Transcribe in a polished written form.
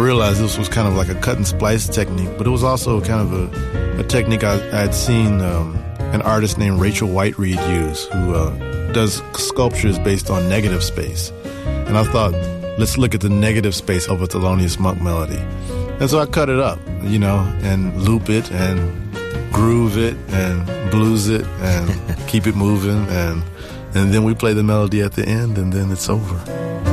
realized this was kind of like a cut and splice technique, but it was also kind of a technique I'd seen an artist named Rachel White-Reed use, who does sculptures based on negative space. And I thought, let's look at the negative space of a Thelonious Monk melody. And so I cut it up, and loop it and groove it and blues it and keep it moving. And then we play the melody at the end, and then it's over.